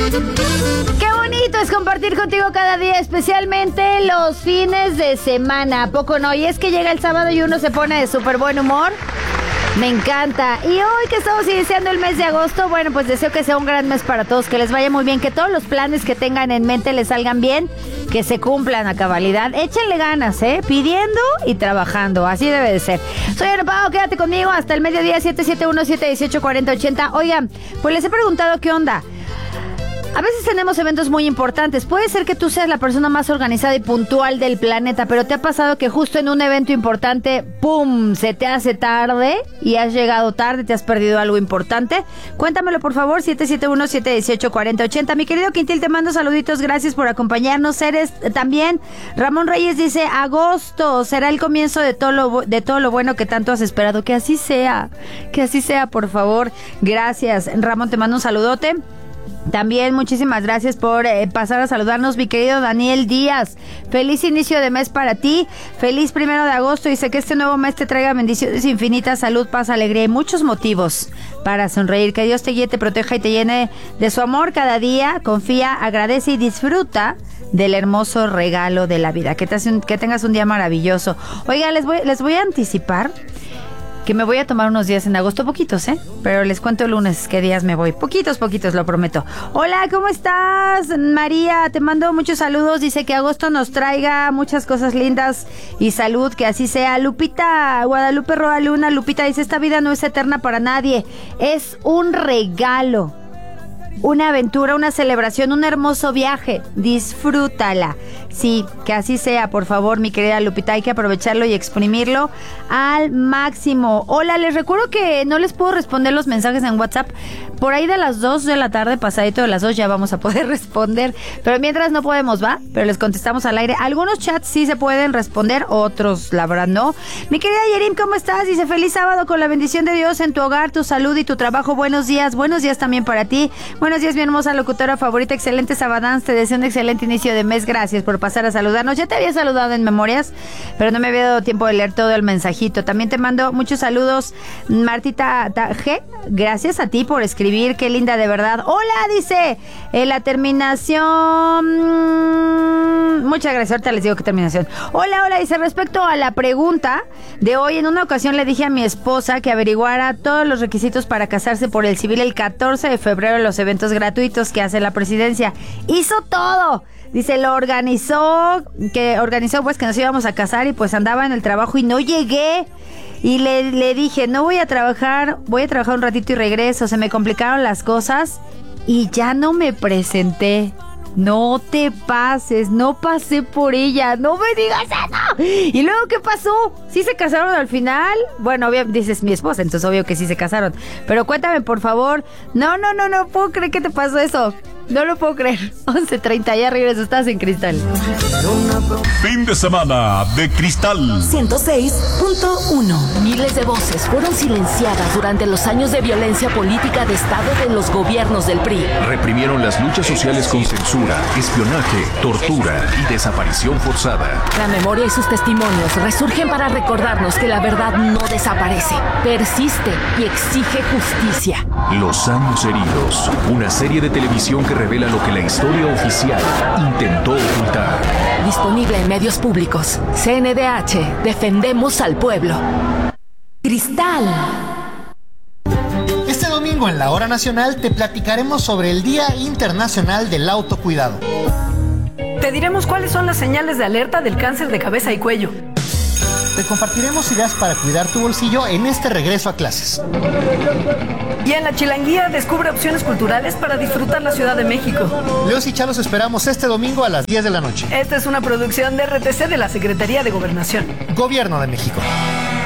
Qué bonito es compartir contigo cada día, especialmente los fines de semana, ¿a poco no? Y es que llega el sábado y uno se pone de súper buen humor. Me encanta. Y hoy que estamos iniciando el mes de agosto, bueno, pues deseo que sea un gran mes para todos, que les vaya muy bien, que todos los planes que tengan en mente les salgan bien, que se cumplan a cabalidad. Échenle ganas, pidiendo y trabajando, así debe de ser. Soy Ana Pao, quédate conmigo hasta el mediodía, 771-718-4080. Oigan, pues les he preguntado qué onda. A veces tenemos eventos muy importantes. Puede ser que tú seas la persona más organizada y puntual del planeta, pero ¿te ha pasado que justo en un evento importante, ¡pum!, se te hace tarde y has llegado tarde, te has perdido algo importante? Cuéntamelo, por favor, 771-718-4080. Mi querido Quintil, te mando saluditos, gracias por acompañarnos. Eres también, Ramón Reyes dice, agosto será el comienzo de todo lo bueno que tanto has esperado. Que así sea, por favor. Gracias, Ramón, te mando un saludote. También muchísimas gracias por pasar a saludarnos, mi querido Daniel Díaz. Feliz inicio de mes para ti, feliz 1 de agosto, y sé que este nuevo mes te traiga bendiciones infinitas, salud, paz, alegría y muchos motivos para sonreír. Que Dios te guíe, te proteja y te llene de su amor cada día. Confía, agradece y disfruta del hermoso regalo de la vida. Que tengas un día maravilloso. Oiga, les voy a anticipar que me voy a tomar unos días en agosto, poquitos, pero les cuento el lunes qué días me voy. Poquitos, lo prometo. Hola, ¿cómo estás? María, te mando muchos saludos. Dice que agosto nos traiga muchas cosas lindas y salud, que así sea. Lupita, Guadalupe Roa Luna, Lupita dice, esta vida no es eterna para nadie. Es un regalo, una aventura, una celebración, un hermoso viaje. Disfrútala. Sí, que así sea, por favor, mi querida Lupita. Hay que aprovecharlo y exprimirlo al máximo. Hola, les recuerdo que no les puedo responder los mensajes en WhatsApp. Por ahí de las 2 de la tarde, pasadito de las 2, ya vamos a poder responder. Pero mientras no podemos, ¿va? Pero les contestamos al aire. Algunos chats sí se pueden responder, otros, la verdad, no. Mi querida Yerim, ¿cómo estás? Dice, feliz sábado con la bendición de Dios en tu hogar, tu salud y tu trabajo. Buenos días también para ti. Buenos días, mi hermosa locutora favorita. Excelente Sabadán, te deseo un excelente inicio de mes. Gracias por pasar a saludarnos. Ya te había saludado en memorias, pero no me había dado tiempo de leer todo el mensajito. También te mando muchos saludos, Martita G. Gracias a ti por escribir, qué linda, de verdad. Hola, dice, la terminación. Muchas gracias, ahorita les digo qué terminación. Hola, dice, respecto a la pregunta de hoy, en una ocasión le dije a mi esposa que averiguara todos los requisitos para casarse por el civil el 14 de febrero en los eventos gratuitos que hace la presidencia. Hizo todo. Dice, organizó pues que nos íbamos a casar, y pues andaba en el trabajo y no llegué. Y le dije, no voy a trabajar un ratito y regreso. Se me complicaron las cosas y ya no me presenté. No te pases, no pasé por ella, no me digas eso. ¿Y luego qué pasó? ¿Sí se casaron al final? Bueno, obvio, dices mi esposa, entonces obvio que sí se casaron. Pero cuéntame, por favor. No puedo creer que te pasó eso. No lo puedo creer. 11:30, ya regreso, estás en Cristal. Fin de semana de Cristal 106.1. Miles de voces fueron silenciadas durante los años de violencia política de Estado de los gobiernos del PRI. Reprimieron las luchas sociales con censura, espionaje, tortura y desaparición forzada. La memoria y sus testimonios resurgen para recordarnos que la verdad no desaparece, persiste y exige justicia. Los años heridos, una serie de televisión que revela lo que la historia oficial intentó ocultar. Disponible en medios públicos. CNDH, defendemos al pueblo. Cristal. Este domingo en la Hora Nacional te platicaremos sobre el Día Internacional del Autocuidado. Te diremos cuáles son las señales de alerta del cáncer de cabeza y cuello. Te compartiremos ideas para cuidar tu bolsillo en este regreso a clases. Y en la Chilanguía descubre opciones culturales para disfrutar la Ciudad de México. Leos y Chalos esperamos este domingo a las 10 de la noche. Esta es una producción de RTC de la Secretaría de Gobernación. Gobierno de México.